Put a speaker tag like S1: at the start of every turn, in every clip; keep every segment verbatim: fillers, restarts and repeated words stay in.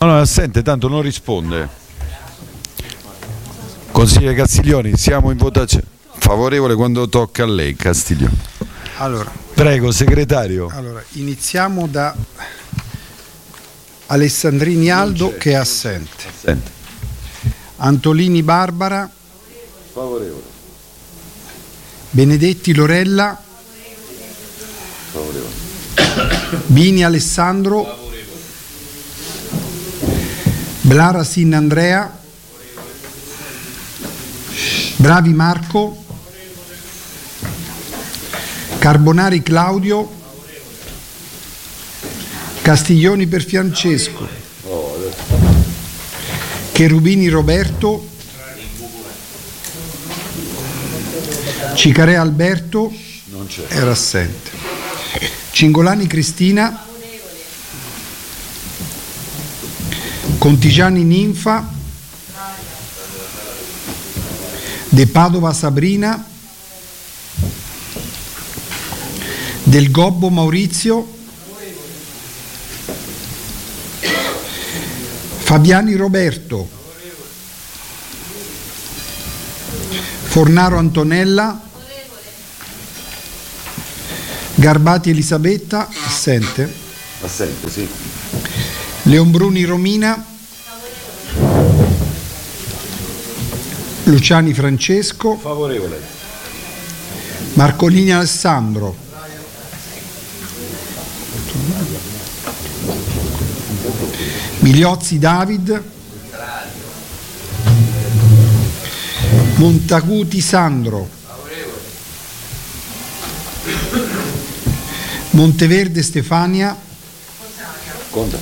S1: No, no, è assente, tanto non risponde. Consigliere Castiglioni, siamo in votazione. Favorevole quando tocca a lei, Castiglioni.
S2: Allora,
S1: prego, segretario.
S2: Allora, iniziamo da Alessandrini Aldo, che è assente.
S1: assente.
S2: Antolini Barbara.
S3: Favorevole.
S2: Benedetti Lorella.
S3: Favorevole.
S2: Bini Alessandro. Favorevole. Blarasin Andrea. Bravi Marco. Carbonari Claudio. Castiglioni per Francesco. Cherubini Roberto. Cicarea Alberto.
S3: Non c'è.
S2: Era assente. Cingolani Cristina. Contigiani Ninfa. De Padova Sabrina. Del Gobbo Maurizio. Fabiani Roberto. Fornaro Antonella. Garbati Elisabetta. Assente.
S3: Assente, sì.
S2: Leonbruni Romina. Luciani Francesco.
S3: Favorevole.
S2: Marcolini Alessandro. Migliozzi David. Montaguti Sandro. Monteverde Stefania.
S3: Conta.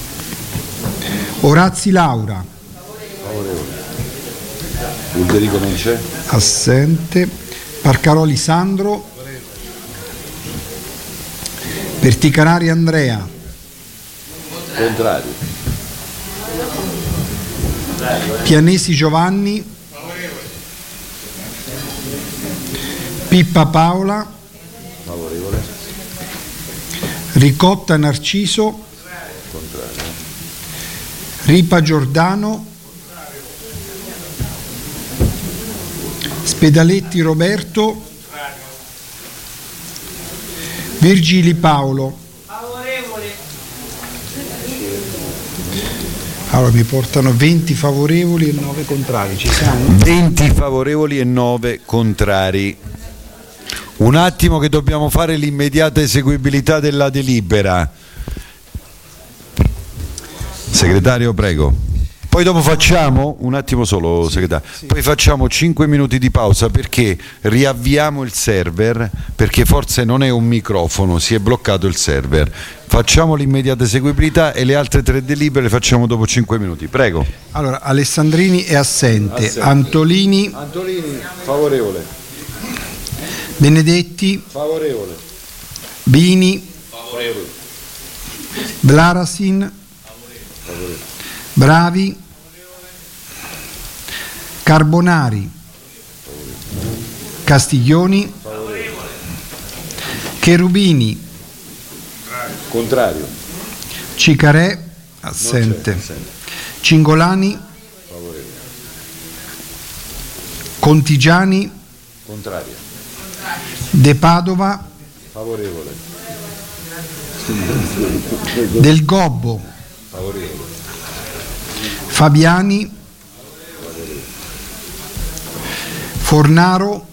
S2: Orazzi Laura.
S3: Favorevole. Ulderico non c'è.
S2: Assente. Parcaroli Sandro. Perticarari Andrea.
S3: Contrario.
S2: Pianesi Giovanni. Pippa Paola.
S3: Favorevole.
S2: Ricotta Narciso.
S3: Contrario.
S2: Ripa Giordano. Spedaletti Roberto. Virgili Paolo. Allora mi portano venti favorevoli e nove contrari. Ci siamo?
S1: venti favorevoli e nove contrari. Un attimo che dobbiamo fare l'immediata eseguibilità della delibera. Segretario, prego. Poi dopo facciamo, un attimo solo, segretario, sì, sì. Poi facciamo cinque minuti di pausa perché riavviamo il server, perché forse non è un microfono, si è bloccato il server. Facciamo l'immediata eseguibilità e le altre tre delibere le facciamo dopo cinque minuti. Prego.
S2: Allora, Alessandrini è assente.
S3: assente.
S2: Antolini.
S3: Antolini, favorevole.
S2: Benedetti.
S3: Favorevole.
S2: Bini.
S3: Favorevole.
S2: Blarasin.
S3: Favorevole.
S2: Bravi. Carbonari.
S3: Favorevole.
S2: Castiglioni.
S3: Favorevole.
S2: Cherubini.
S3: Contrario.
S2: Cicarè. Assente.
S3: assente.
S2: Cingolani.
S3: Favorevole.
S2: Contigiani.
S3: Contrario.
S2: De Padova.
S3: Favorevole.
S2: Del Gobbo.
S3: Favorevole.
S2: Fabiani.
S3: Favorevole.
S2: Fornaro.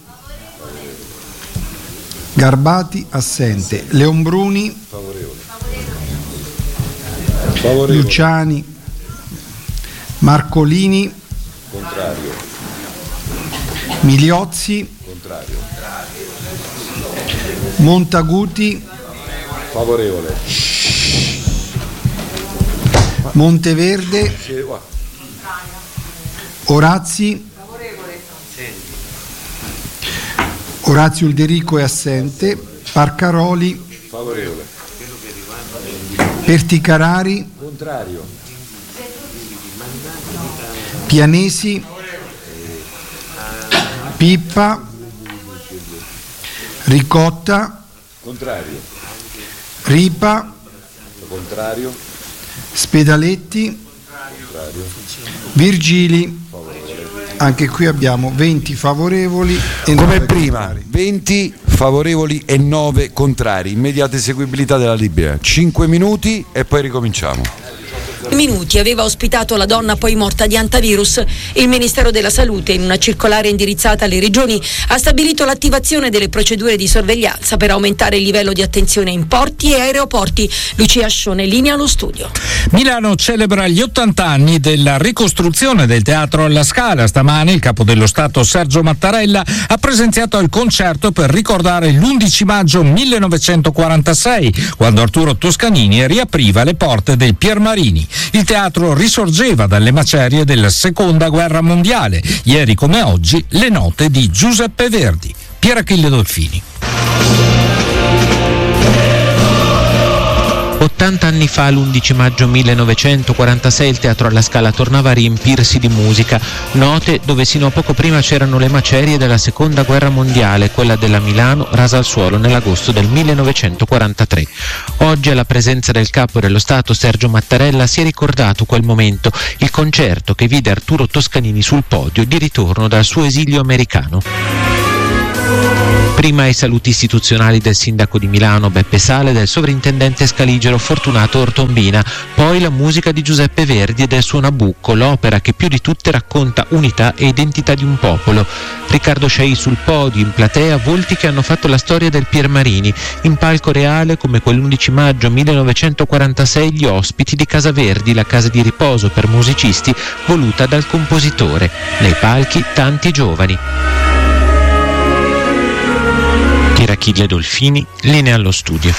S2: Garbati. Assente. Leonbruni.
S3: Favorevole. Favorevole.
S2: Luciani. Marcolini.
S3: Contrario.
S2: Migliozzi.
S3: Contrario.
S2: Montaguti.
S3: Favorevole.
S2: Monteverde. Orazzi. Orazio Ulderico è assente. Parcaroli.
S3: Favorevole.
S2: Perticarari.
S3: Contrario.
S2: Pianesi. Pippa. Ricotta.
S3: Contrario.
S2: Ripa.
S3: Contrario.
S2: Spedaletti. Virgili, anche qui abbiamo venti favorevoli e
S1: come
S2: nove
S1: prima,
S2: contrari.
S1: venti favorevoli e nove contrari. Immediata eseguibilità della delibera. cinque minuti e poi ricominciamo.
S4: Minuti aveva ospitato la donna poi morta di antivirus. Il Ministero della Salute, in una circolare indirizzata alle regioni, ha stabilito l'attivazione delle procedure di sorveglianza per aumentare il livello di attenzione in porti e aeroporti. Lucia Scione, linea allo studio.
S5: Milano celebra gli ottanta anni della ricostruzione del Teatro alla Scala. Stamane il Capo dello Stato Sergio Mattarella ha presenziato il concerto per ricordare l'undici maggio millenovecentoquarantasei, quando Arturo Toscanini riapriva le porte del Piermarini. Il teatro risorgeva dalle macerie della Seconda Guerra Mondiale. Ieri come oggi le note di Giuseppe Verdi. Pier Achille Dolfini.
S6: ottanta anni fa, l'undici maggio millenovecentoquarantasei, il Teatro alla Scala tornava a riempirsi di musica. Note dove sino a poco prima c'erano le macerie della Seconda Guerra Mondiale, quella della Milano rasa al suolo nell'agosto del millenovecentoquarantatré. Oggi, alla presenza del Capo dello Stato Sergio Mattarella, si è ricordato quel momento, il concerto che vide Arturo Toscanini sul podio di ritorno dal suo esilio americano. Prima i saluti istituzionali del sindaco di Milano Beppe Sala e del sovrintendente scaligero Fortunato Ortombina, poi la musica di Giuseppe Verdi e del suo Nabucco, l'opera che più di tutte racconta unità e identità di un popolo. Riccardo Sciai sul podio, in platea volti che hanno fatto la storia del Piermarini, in palco reale come quell'undici maggio millenovecentoquarantasei gli ospiti di Casa Verdi, la casa di riposo per musicisti voluta dal compositore. Nei palchi tanti giovani. Pier Achille Dolfini, linea allo studio.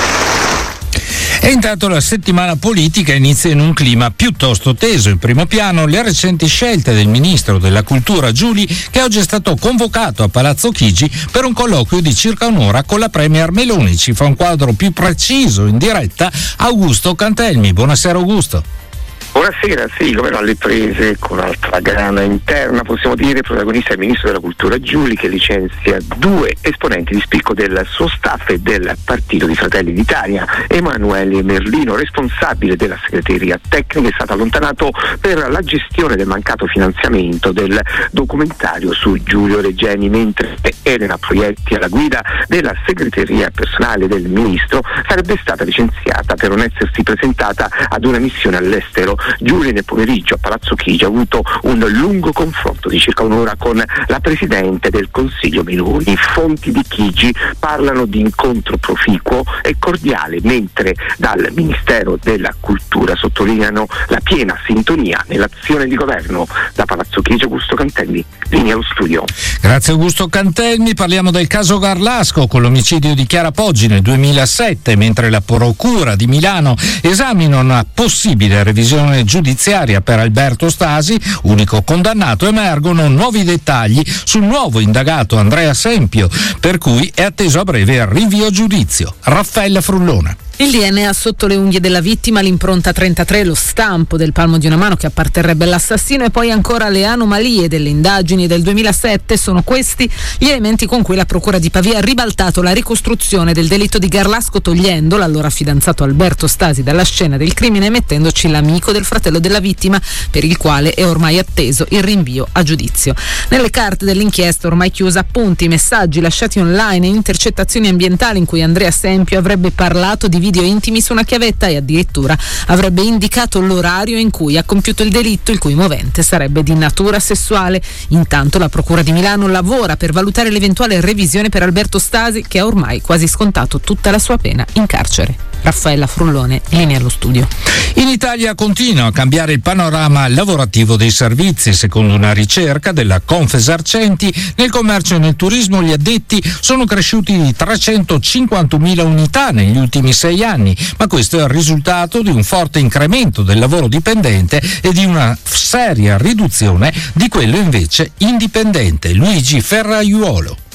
S5: E intanto la settimana politica inizia in un clima piuttosto teso. In primo piano le recenti scelte del ministro della Cultura Giuli, che oggi è stato convocato a Palazzo Chigi per un colloquio di circa un'ora con la Premier Meloni. Ci fa un quadro più preciso in diretta Augusto Cantelmi. Buonasera Augusto.
S7: Buonasera, sì, come no, alle prese con un'altra grana interna, possiamo dire, protagonista il ministro della Cultura Giuli, che licenzia due esponenti di spicco del suo staff e del partito di Fratelli d'Italia. Emanuele Merlino, responsabile della segreteria tecnica, è stato allontanato per la gestione del mancato finanziamento del documentario su Giulio Regeni, mentre Elena Proietti, alla guida della segreteria personale del ministro, sarebbe stata licenziata per non essersi presentata ad una missione all'estero. Giulio nel pomeriggio a Palazzo Chigi ha avuto un lungo confronto di circa un'ora con la Presidente del Consiglio Meloni. Fonti di Chigi parlano di incontro proficuo e cordiale, mentre dal Ministero della Cultura sottolineano la piena sintonia nell'azione di governo. Da Palazzo Chigi, Augusto Cantelmi, linea allo studio.
S5: Grazie Augusto Cantelmi. Parliamo del caso Garlasco, con l'omicidio di Chiara Poggi nel duemilasette, mentre la Procura di Milano esamina una possibile revisione giudiziaria per Alberto Stasi, unico condannato. Emergono nuovi dettagli sul nuovo indagato Andrea Sempio, per cui è atteso a breve il rinvio a giudizio. Raffaella Frullona.
S8: Il D N A sotto le unghie della vittima, l'impronta trentatré, lo stampo del palmo di una mano che apparterrebbe all'assassino e poi ancora le anomalie delle indagini del duemilasette. Sono questi gli elementi con cui la Procura di Pavia ha ribaltato la ricostruzione del delitto di Garlasco, togliendo l'allora fidanzato Alberto Stasi dalla scena del crimine e mettendoci l'amico del fratello della vittima, per il quale è ormai atteso il rinvio a giudizio. Nelle carte dell'inchiesta ormai chiusa, appunti, messaggi lasciati online e intercettazioni ambientali in cui Andrea Sempio avrebbe parlato di video intimi su una chiavetta e addirittura avrebbe indicato l'orario in cui ha compiuto il delitto, il cui movente sarebbe di natura sessuale. Intanto la Procura di Milano lavora per valutare l'eventuale revisione per Alberto Stasi, che ha ormai quasi scontato tutta la sua pena in carcere. Raffaella Frullone, linea allo studio.
S5: In Italia continua a cambiare il panorama lavorativo dei servizi. Secondo una ricerca della Confesarcenti, nel commercio e nel turismo gli addetti sono cresciuti di trecentocinquantamila unità negli ultimi sei anni, ma questo è il risultato di un forte incremento del lavoro dipendente e di una seria riduzione di quello invece indipendente. Luigi Ferraiuolo.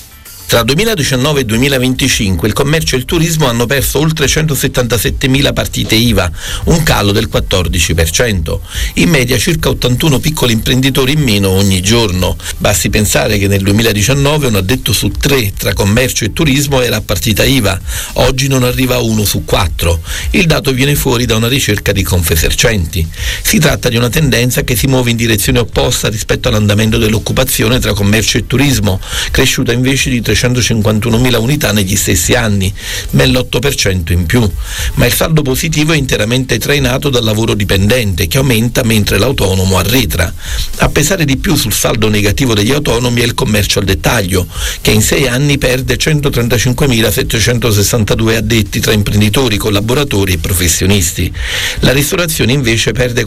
S9: Tra duemiladiciannove e duemilaventicinque il commercio e il turismo hanno perso oltre centosettantasettemila partite I V A, un calo del quattordici per cento. In media circa ottantuno piccoli imprenditori in meno ogni giorno. Basti pensare che nel duemiladiciannove un addetto su tre tra commercio e turismo era a partita I V A, oggi non arriva a uno su quattro. Il dato viene fuori da una ricerca di Confesercenti. Si tratta di una tendenza che si muove in direzione opposta rispetto all'andamento dell'occupazione tra commercio e turismo, cresciuta invece di trecentocinquantunomila unità negli stessi anni, ben l'otto per cento in più. Ma il saldo positivo è interamente trainato dal lavoro dipendente, che aumenta mentre l'autonomo arretra. A pesare di più sul saldo negativo degli autonomi è il commercio al dettaglio, che in sei anni perde centotrentacinquemilasettecentosessantadue addetti tra imprenditori, collaboratori e professionisti. La ristorazione invece perde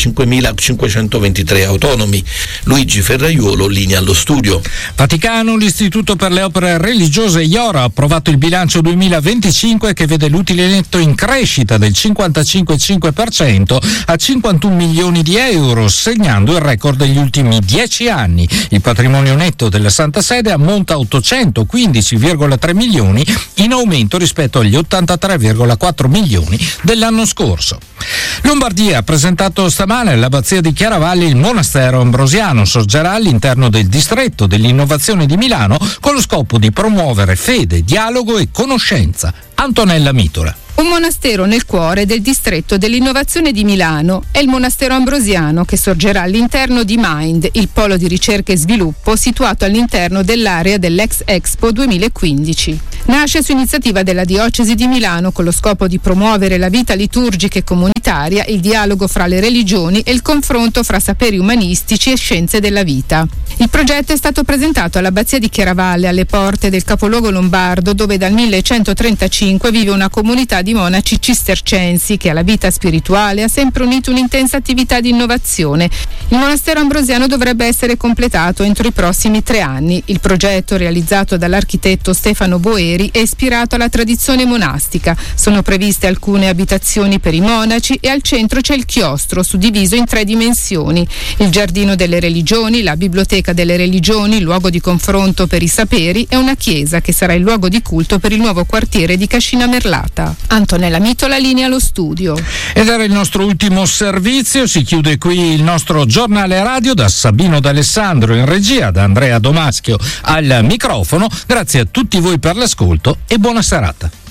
S9: quarantacinquemilacinquecentoventitré autonomi. Luigi Ferraiuolo, linea allo studio.
S5: Vaticano, l'Istituto per le opere religiose I O R ha approvato il bilancio duemilaventicinque che vede l'utile netto in crescita del cinquantacinque virgola cinque per cento a cinquantuno milioni di euro, segnando il record degli ultimi dieci anni. Il patrimonio netto della Santa Sede ammonta a ottocentoquindici virgola tre milioni, in aumento rispetto agli ottantatré virgola quattro milioni dell'anno scorso. Lombardia ha presentato stamane all'Abbazia di Chiaravalli il monastero ambrosiano. Sorgerà all'interno del distretto dell'innovazione di Milano con lo scopo di promuovere fede, dialogo e conoscenza. Antonella Mitola.
S10: Un monastero nel cuore del distretto dell'innovazione di Milano è il monastero ambrosiano, che sorgerà all'interno di Mind, il polo di ricerca e sviluppo situato all'interno dell'area dell'Ex Expo duemilaquindici. Nasce su iniziativa della Diocesi di Milano con lo scopo di promuovere la vita liturgica e comunitaria, il dialogo fra le religioni e il confronto fra saperi umanistici e scienze della vita. Il progetto è stato presentato all'Abbazia di Chiaravalle, alle porte del capoluogo lombardo, dove dal millecentotrentacinque vive una comunità di monaci cistercensi che alla vita spirituale ha sempre unito un'intensa attività di innovazione. Il monastero ambrosiano dovrebbe essere completato entro i prossimi tre anni. Il progetto, realizzato dall'architetto Stefano Boeri, è ispirato alla tradizione monastica. Sono previste alcune abitazioni per i monaci e al centro c'è il chiostro, suddiviso in tre dimensioni: il giardino delle religioni, la biblioteca delle religioni, luogo di confronto per i saperi, e una chiesa che sarà il luogo di culto per il nuovo quartiere di Cascina Merlata. Antonella Mitola, linea allo studio.
S5: Ed era il nostro ultimo servizio. Si chiude qui il nostro giornale radio. Da Sabino D'Alessandro in regia, da Andrea Domaschio al microfono. Grazie a tutti voi per l'ascolto e buona serata.